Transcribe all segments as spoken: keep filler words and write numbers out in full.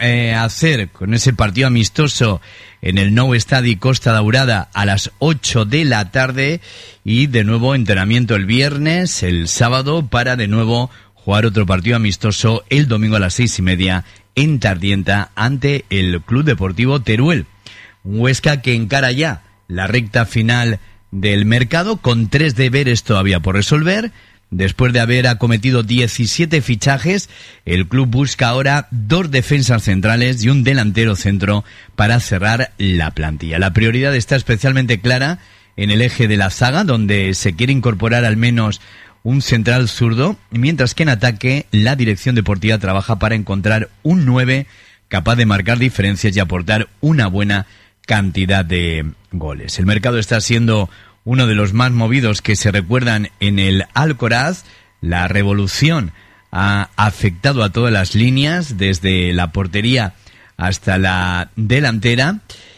eh, hacer con ese partido amistoso en el Nou Estadi Costa Daurada a las ocho de la tarde y de nuevo entrenamiento el viernes, el sábado, para de nuevo jugar otro partido amistoso el domingo a las seis y media en Tardienta ante el Club Deportivo Teruel. Un Huesca que encara ya la recta final del mercado con tres deberes todavía por resolver. Después de haber acometido diecisiete fichajes, el club busca ahora dos defensas centrales y un delantero centro para cerrar la plantilla. La prioridad está especialmente clara en el eje de la zaga, donde se quiere incorporar al menos un central zurdo, mientras que en ataque la dirección deportiva trabaja para encontrar un nueve capaz de marcar diferencias y aportar una buena cantidad de goles. El mercado está siendo uno de los más movidos que se recuerdan en el Alcoraz. La revolución ha afectado a todas las líneas, desde la portería hasta la delantera,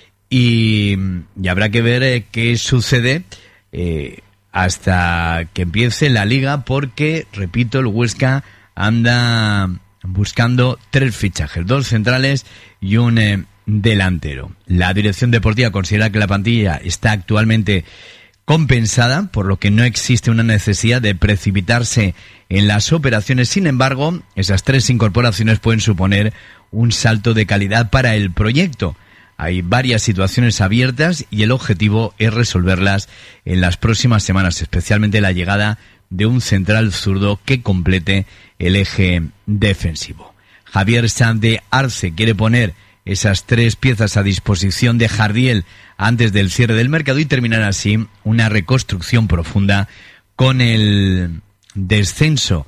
y, y habrá que ver eh, qué sucede eh, hasta que empiece la liga, porque, repito, el Huesca anda buscando tres fichajes, dos centrales y un eh, delantero. La dirección deportiva considera que la plantilla está actualmente compensada, por lo que no existe una necesidad de precipitarse en las operaciones. Sin embargo, esas tres incorporaciones pueden suponer un salto de calidad para el proyecto. Hay varias situaciones abiertas y el objetivo es resolverlas en las próximas semanas, especialmente la llegada de un central zurdo que complete el eje defensivo. Javier Sanz de Arce quiere poner esas tres piezas a disposición de Jardiel antes del cierre del mercado y terminar así una reconstrucción profunda con el descenso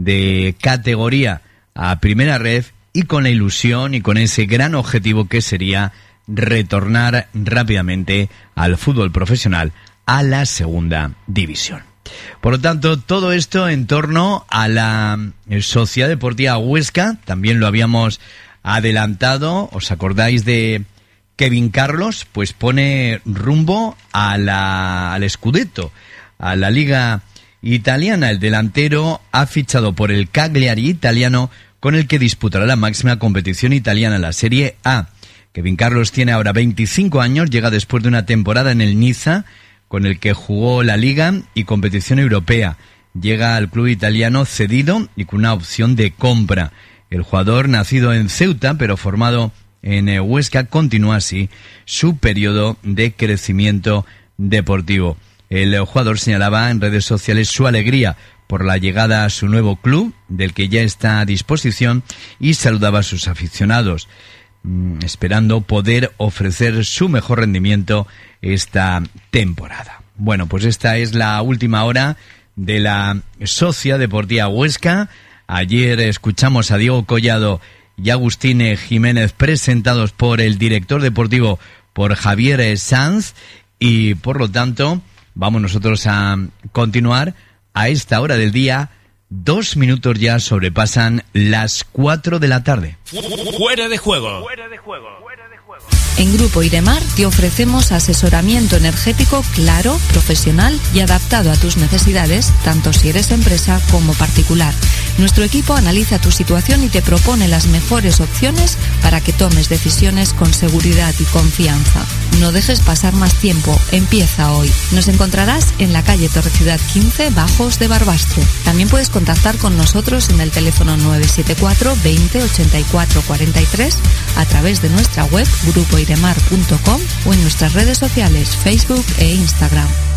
de categoría a Primera Ref y con la ilusión y con ese gran objetivo que sería retornar rápidamente al fútbol profesional, a la segunda división. Por lo tanto, todo esto en torno a la Sociedad Deportiva Huesca. También lo habíamos adelantado, ¿os acordáis de Kevin Carlos? Pues pone rumbo a la, al Scudetto, a la Liga Italiana. El delantero ha fichado por el Cagliari italiano, con el que disputará la máxima competición italiana, la Serie A. Kevin Carlos tiene ahora veinticinco años, llega después de una temporada en el Niza, con el que jugó la Liga y competición europea. Llega al club italiano cedido y con una opción de compra. El jugador, nacido en Ceuta pero formado en Huesca, continúa así su periodo de crecimiento deportivo. El jugador señalaba en redes sociales su alegría por la llegada a su nuevo club, del que ya está a disposición, y saludaba a sus aficionados, esperando poder ofrecer su mejor rendimiento esta temporada. Bueno, pues esta es la última hora de la Sociedad Deportiva Huesca. Ayer escuchamos a Diego Collado y Agustín Jiménez, presentados por el director deportivo, por Javier Sanz, y por lo tanto vamos nosotros a continuar a esta hora del día. Dos minutos ya sobrepasan las cuatro de la tarde. Fuera de juego. Fuera de juego. En Grupo Iremar te ofrecemos asesoramiento energético claro, profesional y adaptado a tus necesidades, tanto si eres empresa como particular. Nuestro equipo analiza tu situación y te propone las mejores opciones para que tomes decisiones con seguridad y confianza. No dejes pasar más tiempo, empieza hoy. Nos encontrarás en la calle Torre Ciudad quince, Bajos de Barbastro. También puedes contactar con nosotros en el teléfono nueve siete cuatro veinte ochenta y cuatro cuarenta y tres, a través de nuestra web grupo iremar punto com o en nuestras redes sociales Facebook e Instagram.